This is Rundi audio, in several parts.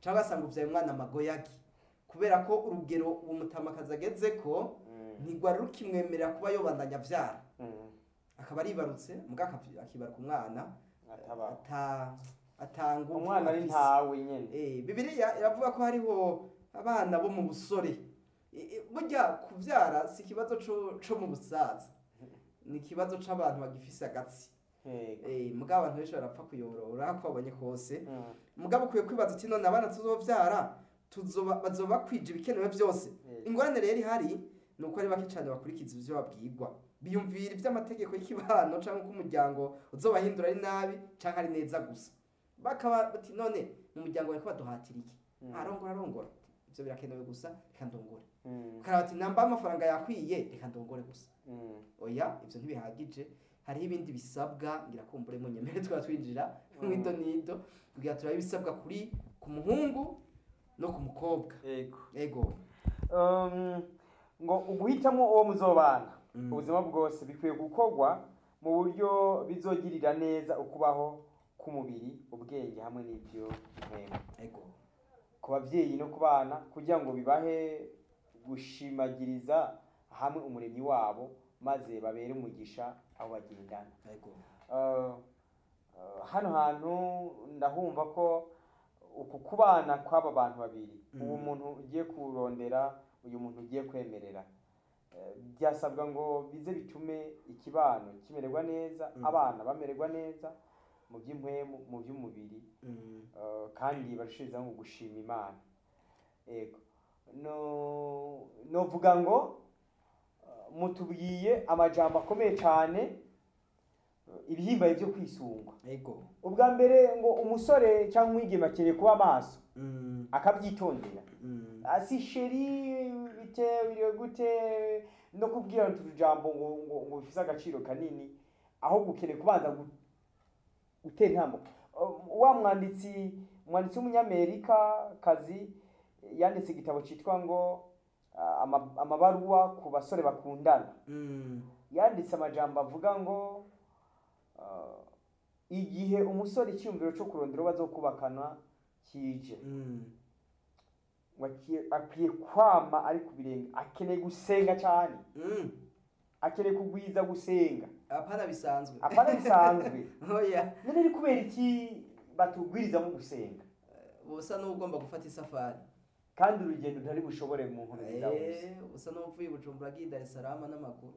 cyangwa asanga uvyaye umwana magoyagi kubera ko urugero uwo mutamakazi ageze ko ntigwari rukimwemerera kuba yobandanya avyara akaba aribarutse muga akibaruka umwana atanga umwana ari ntawe nyene. Bibiliya iravuga ko hariho abana bo mu busore. Burya kuvyara si ikibazo co mu busaza, ni ikibazo c'abantu bagifise agatsi. Mugabo abantu benshi barapfa kuyorora ko babonye kose. Mugabo ukwiye kwibaza uti none abana tuzovyara bazoba bakwije ibikenewe byose. Ingorane rero ihari ni uko ari bake cyane bakurikiza ivyo babwirwa, biyumvira ivy'amategeko y'ikibano canke ko umuryango uzobahindura ari nabi canke ari neza gusa. Bakaba bati none mu muryango bariko baduhatira iki? Arongora ivyo birakenewe gusa reka ndongore. Karaba ati namba amafaranga yakwiye reka ndongore gusa. Oya ivyo ntibihagije, hariho ibindi bisabwa ngira kumbure mu nyemere twatwinjira mw'ido nido kugira turabe ibisabwa kuri ku muhungu no ku mukobwa. Ego. Ngo uguhitamo uwo muzobana ubuzima bwose bikwiye gukorwa mu buryo bizogirira neza ukubaho k'umubiri, ubwenge hamwe n'ibyo ntego. Ego. Ku bavyeyi no ku bana kugira ngo bibahe gushimagiriza hamwe umuremyi wabo maze babere umugisha aho bagendana. Ego. Hano hantu ndahumva ko uku kubana kw'aba bantu babiri uwo muntu ugiye kurondera uyu muntu ugiye kwemerera byasabwa ngo bize bitume ikibano kimererwa neza, abana bamererwa neza mu by'impwemu mu by'umubiri, kandi barushirizaho ngo gushima Imana. Ego novuga ngo mutubwiye amajambo akomeye cyane, ibihimbaye byo kwisungwa. Ego. Ubwa mbere ngo umusore cyangwa umwigeme akeneye kuba maso akabyitondera. Asi sheri bitewe gute no kubwira utujambo ngo bifise agaciro kanini, aho gukeneye kubanza gutera intambo. Wa mwanditsi w'umunyamerika kazi yanditse igitabo citwa ngo amabaruwa ku basore bakundana. Yanditse amajambo avuga ngo igihe umusore icyumviro cyo kurondera bazokubakana kije, akwiye kwama ari ku birenge, akeneye gusenga cyane, akeneye kugwiza gusenga. Apana bisanzwe. Oya. None ni kubera iki batugwiriza mu gusenga? Usa n'ugomba gufata isafari. Kandi urugendo ntari bushobore mu nkuru zawe. Usa n'upfuye Bujumbura agiye Dar es Salaam n'amaguru.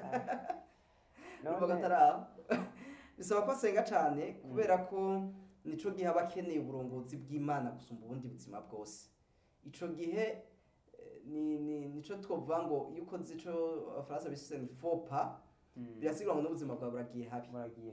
Bisaba ko asenga cyane kubera ko nico gihe abakeneye uburongozi bw'Imana gusumba ubundi buzima bwose. Ico gihe nico twovuga ngo iyo ukoze ico Abafaransa bise ni faux pas, birasigura ngo n'ubuzima bwawe buragiye habi.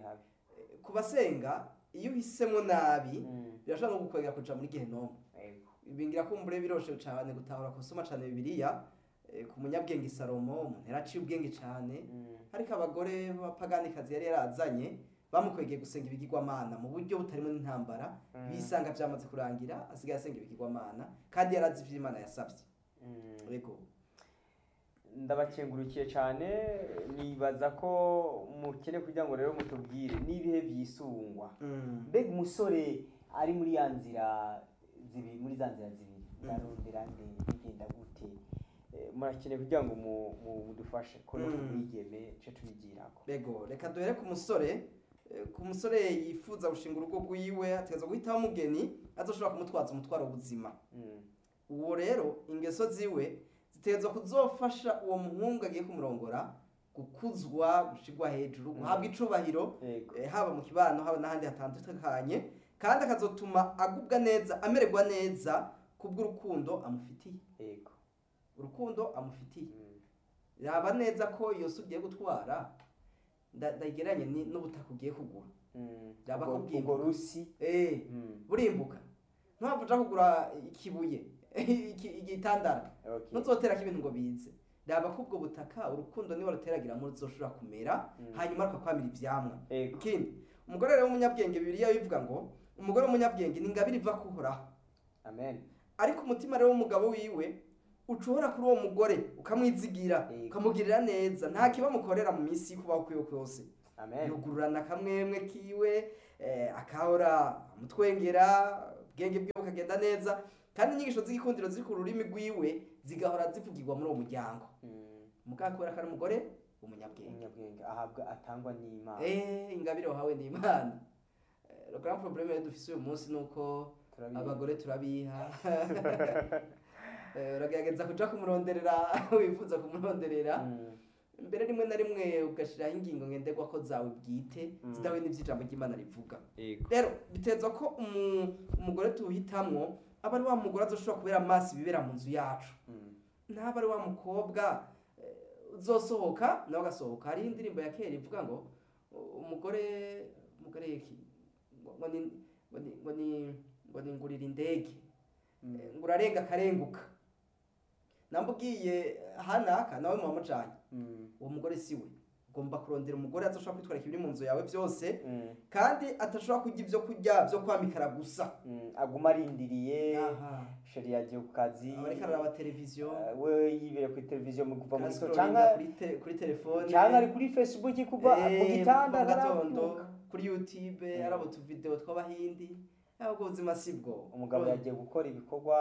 Kubasenga iyo uhisemo nabi birashobora no gukwegera kuja muri gehenomu. Ibingira kumbure biroshe cyane gutahura kusoma cyane Bibiliya ku munyabwenge Salomo, umuntu yaraciye ubwenge cyane. Ariko abagore b'apaganikazi yari yarazanye bamukwegeye gusenga ibigirwamana mu buryo butarimo n'intambara, bisanga byamaze kurangira asigaye asenga ibigirwamana kandi yarazi ivyo Imana yasavye. Ego. Ndabakengurukiye cyane, nibaza ko mukene kugira ngo rero mutubwire nibihe byisungwa. Mbega umusore ari muri ya nzira zibiri, muri za nzira zibiri, narondera bigenda gute? Murakeneye kugira ngo mudufashe ko no kubigeme cyo tubigirako. Ego, reka duhere ku musore. Ku musore yifuza gushinga urugo rwiwe, ateza guhitaho umugeni azoshobora kumutwaza umutwaro w'ubuzima. Uwo rero ingeso ziwe ziteza kuzofasha uwo muhungu agiye kumurongora gukuzwa, gushigwa hejuru, guhabwa icubahiro, haba mu kibano haba n'ahandi hatandukanye, kandi akazotuma agubwa neza, amererwa neza kubw'urukundo amufitiye. Ego. Urukundo amufitiye. Yaba neza ko iyo sugiye gutwara ndageranye n'ubutaka ugiye kugura. Yaba kubwiye ngo rusi burimbuka. Ntuhavuja kugura ikibuye igitandara. Ntuzotera kibintu ngo bize. Yaba kubwo butaka urukundo niwe ruteragira muri zoshura kumera, hanyuma rukakwamira ivyamwa. Ikindi umugore rero w'umunyabwenge Bibiliya bivuga ngo umugore w'umunyabwenge ni ingabire iva kuhoraho. Amen. Ariko umutima rero w'umugabo wiwe ucuhora kuri uwo mugore ukamwizigira, ukamugirira neza, nta kiba mukorera mu minsi kubaho kwiwe kwose. Amen. Yugururana kamwemwe kiwe akahora mutwengera ubwenge bwiwe bukagenda neza kandi inyigisho z'igikundiro ziri ku rurimi rwiwe zigahora zivugirwa muri uwo muryango mugabo kubera ko ari umugore umunyabwenge ahabwa atangwa n'Imana ingabire wahawe n'Imana le grand problème rero dufise uyu munsi nuko abagore turabiha uragerageza kuja kumuronderera wifuza kumuronderera mbere rimwe na rimwe ugashiraho ingingo ngenderwa ko zawe bwite zidahuye n'ivy'ijambo ry'Imana rivuga rero bitezwa ko umugore tuhitamwo aba ari wa mugore azoshobora kubera amaso ibibera mu nzu yacu ntaba ari wa mukobwa uzosohoka nawe agasohoka hariho indirimbo ya kera ivuga ngo umugore ngo ningurira indege ngo urarenga akarenguka nambubwiye hanaka nawe muhamujanye uwo mugore siwe ugomba kurondera umugore azoshobora kwitwarika ibiri mu nzu yawe byose kandi atashobora kurya ibyo kurya byo kwamikara gusa aguma arindiriye sheri yagiye ku kazi ariko araraba televiziyo we yibere kuri televiziyo mu kuva mu gitondo cyangwa kuri telefone cyangwa ari kuri Facebook kuva mu gitanda gatondo kuri YouTube arabo tu video tw'abahindi ahubwo ubuzima sibwo umugabo yagiye gukora ibikorwa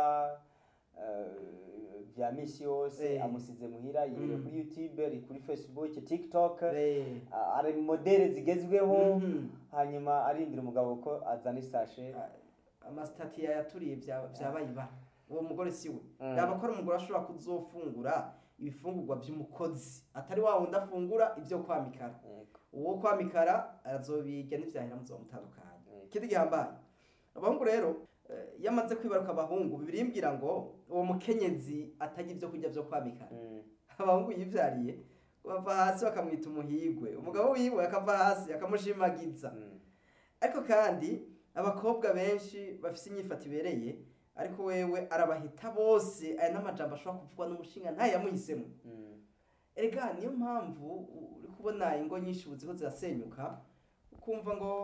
vya misi yose amusize muhira yibere kuri YouTube ari kuri Facebook TikTok ari modele zigezweho hanyuma arindira umugabo ko azana isashe amastati yaturiye vyabayiba uwo mugore siwe yaba ko umugore ashobora kuzofungura ibifungurwa by'umukozi atari wa wundi afungura ibyo kwamikara uwo kwamikara azobirya n'ivyahera muzomutandukanye kindi gihambaye abahungu rero yamaze kwibaruka abahungu bibirimbwira ngo uwo mukenyezi atagira ibyo kurya byo kwamikara abahungu yivyariye bava hasi bakamwita umuhigwe umugabo wiwe akava hasi akamushimagiza ariko kandi abakobwa benshi bafise inyifato ibereye ariko wewe arabahita bose aya n'amajambo ashobora kuvugwa n'umushinga ntayamuhisemo erega niyo mpamvu uri kubona ingo nyinshi buziko zirasenyuka ukumva ngo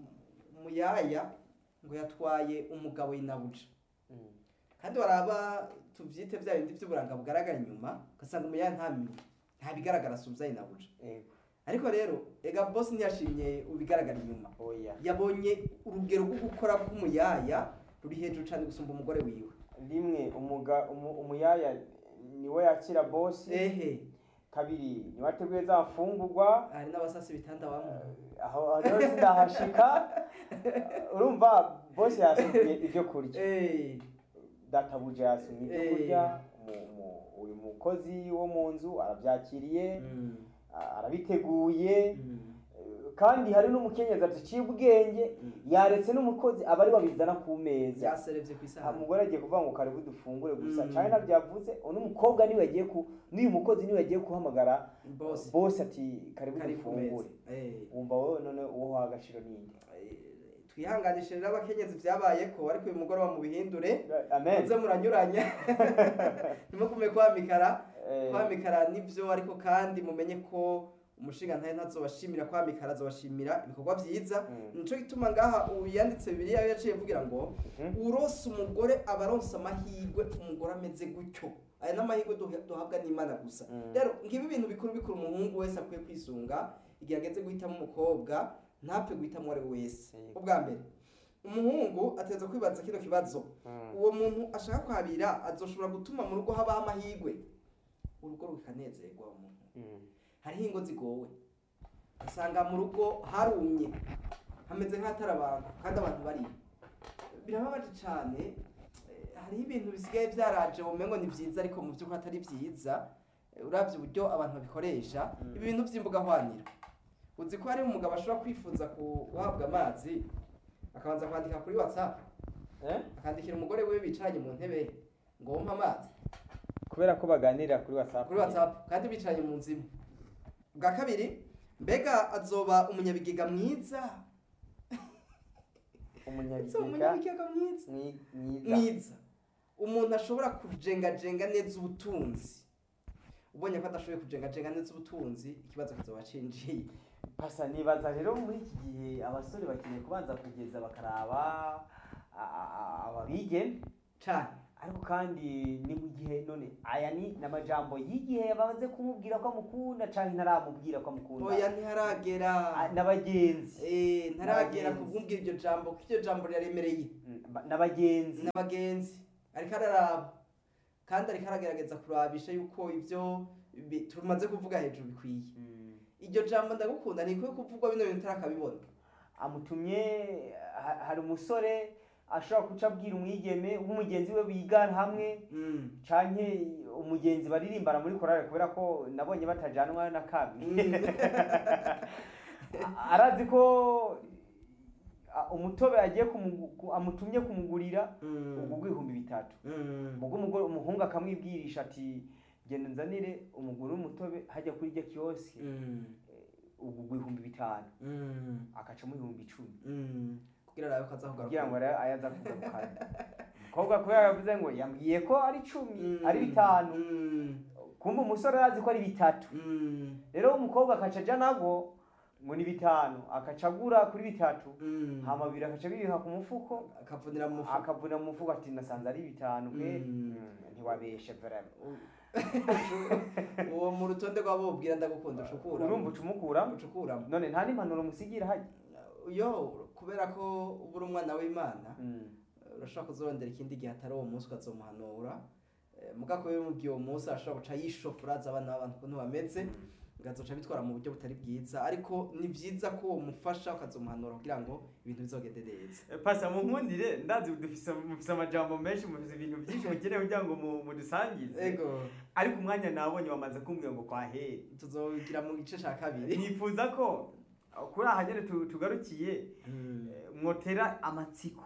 muyaya ngo yatwaye umugabo inabuja kandi waraba tuvyite vya bindi vy'uburanga bugaragara inyuma ugasanga umuyaya nta bigaragara asumvya inabuja ariko rero ega boss ntiyashimye ubigaragara inyuma yabonye urugero rwo gukora k'umuyaya ruri hejuru cyane gusumba umugore wiwe rimwe umuyaya niwe yakira boss kabiri niwe ateguye za mfungurwa hari n'abasasi bitanda bamwe aho ndahashika urumva boss yasumye ibyo kurya databuja yasumye ibyo kurya uyu mukozi wo mu nzu arabyakiriye arabiteguye kandi hari n'umukenyezi aciye ubwenge yaretse n'umukozi abari babizana ku meza yaserevye ku isaha umugore agiye kuvuga ngo karibu dufungure gusa cyane nabyavuze n'umukobwa niwe yagiye n'uyu mukozi niwe yagiye kuhamagara boss ati karibu dufungure wumva wowe none uwo wagashiro ninde twihanganishe rero abakenyezi vyabaye ko ariko uyu mugore wa mu bihindure amen muze muranyuranya nimukume kwamikara nivyo ariko kandi mumenye ko umushinga ntaye ntazobashimira kwamikara azobashimira ibikorwa vyiza nico gituma ngaha uyanditse Bibiliya yaciye vugira ngo urose umugore abaronsa amahirwe umugore ameze gutyo aya n'amahirwe duhabwa n'Imana gusa rero ngibi ibintu bikuru umuhungu wese akwiye kwisunga igihe ageze guhitamo umukobwa ntapfe guhitamo ari wese ubwa mbere umuhungu ateza kwibaza kino kibazo uwo muntu ashaka kwabira azoshobora gutuma mu rugo habaho amahirwe urugo rukanezerwa umuntu hariho ingo zigowe usanga mu rugo harumye hameze nk'atari abantu kandi abantu bari birababaje cyane hariho ibintu bisigaye byaraje umengo ni byiza ariko mu by'ukuri atari byiza uravye uburyo abantu babikoresha ibi bintu by'imbuga hwanira uzi ko hari umugabo ashobora kwifuza guhabwa amazi akabanza kwandika kuri WhatsApp akandikira umugore we bicaranye mu ntebe ngo wumpe amazi kubera ko baganira kuri WhatsApp kandi bicaranye mu nzima bwa kabiri mbega azoba umunyabigega mwiza umunyabigega mwiza umuntu ashobora kujengajenga neza ubutunzi ubonye ko adashoboye kujengajenga neza ubutunzi ikibazo kizoba cinjiye pasa nibaza rero muri iki gihe abasore bakeneye kubanza kugeza bakaraba ababige cyane ariko kandi ni mu gihe none aya ni namajambo y'igihe yabanze kumubwira ko amukunda canke ntaramubwira ko amukunda oya ntiharagera n'abagenzi ntaragera kuvumbwira iryo jambo ko iryo jambo ryaremereye n'abagenzi ariko araraba kandi ariko aragerageza kurabisha yuko ivyo tumaze kuvuga hejuru bikwiye. Iryo jambo ndagukunda ni kwiye kuvugwa bino bintu tarakabibona. Amutumye hari umusore ashobora kuca abwira umwigeme w'umugenzi we bigana hamwe canke umugenzi baririmbana muri korale kubera ko nabonye batajanwa na kamwe. Arazi ko umutobe agiye amutumye kumugurira ubwo 3,000. Mugo umuhungu akamwibwirisha ati genda nzanire umuguru w'umutobe hajya kuri rya kioski ubwo 5,000. Akaca mu 10,000. Kugira arabe ko azakugaruka. Kugira ngo ayaza kugaruka. Umukobwa kubera yavuze ngo yambwiye ko ari 10 ari 5. Kumbe umusore arazi ko ari 3. Rero umukobwa akaca nago ngo ni 5 akacagura kuri 3 hama 2 akaca biha ku mufuko akavunira mu mufuko ati nasanze ari 5 ntiwabeshe vraiment. Uwo mu rutonde rw'abobwira ndagukunda ucukura urumva ucumukura none nta n'impanuro musigira haje kubera ko ubura umwana w'Imana urashaka kuzorondera ikindi gihe atari uwo munsi ukazomuhanura mugako bimubwiye uwo munsi ashobora guca yishofuraza abana b'abantu ukuntu bameze ngazoca bitwara mu buryo butari bwiza ariko ni vyiza ko umufasha ukazomuhanura kugira ngo ibintu bizogende neza. Pasa mu nkundire ndazi dufise amajambo menshi mufise ibintu byinshi mukeneye kugira ngo mudusangize. Ego. Ariko umwanya nabonye wamaze kumbwira ngo kwahere. Tuzogira mu gice ca kabiri. Nifuza ko kuri ahagere tugarukiye mwotera amatsiko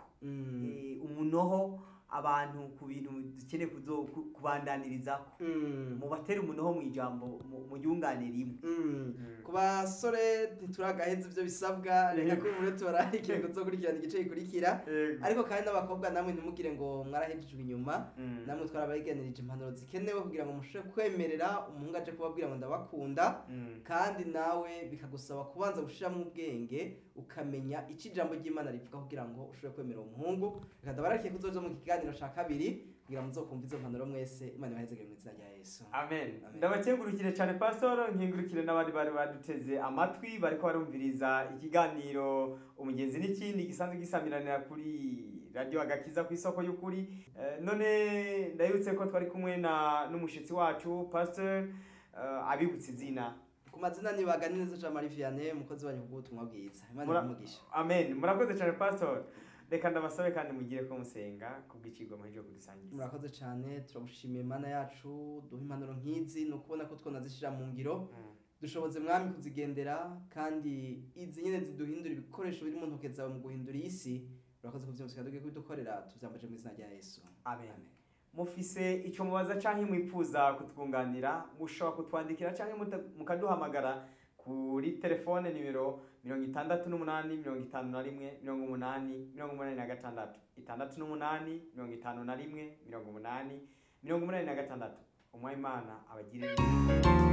umunoho abantu ku bintu dukeneye kubandaniriza mu batera umunoho mu ijambo mu yungane rimwe. Ku basore ntituragaheza ivyo bisabwa reka ko muri turarikire kuzokurikirana igice gikurikira ariko kandi n'abakobwa namwe ntimugire ngo mwarahejejwe inyuma namwe twarabayiganirije impanuro zikenewe kugira ngo mushobore kwemerera umuhungu aje kubabwira ngo ndabakunda kandi nawe bikagusaba kubanza gushiramo ubwenge ukamenya ico ijambo ry'Imana rivuga kugira ngo ushobore kwemera umuhungu reka ndabarakiye kuzoza mu kiganiro ca kabiri kugira ngo muzokumva izo mpanuro mwese Imana ibahezegere mu izina rya Yesu. Amen. Ndabakengurukire cyane pastor nkengurukire n'abandi bari baduteze amatwi bariko barumviriza ikiganiro umugenzi n'ikindi gisanzwe gisamiranira kuri radio Agakiza ku isoko y'ukuri. None ndayutse ko twari kumwe n'umushitsi wacu pastor abibutse izina ku mazina ni Baganiriza Jean Marie Vianney umukozi wanyu bw'ubutumwa bwiza. Imana imugisha. Amen. Murakoze cyane pastor. Reka ndabasabe kandi mugire ko musenga kubw'icigwa muheje kudusangiza. Murakoze cyane turagushimiye Imana yacu duha impanuro nk'izi no kubona ko twonazishira mu ngiro dushoboze mwami kuzigendera kandi izi nyene ziduhindura ibikoresho biri mu ntoke zawe mu guhindura isi. Murakoze kuvyumvira dugiye kubidukorera tuvyambaje mu izina rya Yesu. Amen. Mufise ico mubaza canke mwipfuza kutwunganira mushobora kutwandikira canke mukaduhamagara kuri telefone nimero 68 51 81 86 68 51 81 86 Umwimana abagire